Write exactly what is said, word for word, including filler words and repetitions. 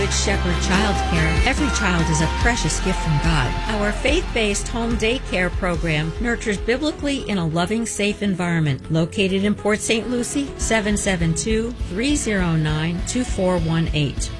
Good Shepherd Childcare, every child is a precious gift from God. Our faith-based home daycare program nurtures biblically in a loving, safe environment. Located in Port Saint Lucie, seven seven two, three zero nine, two four one eight.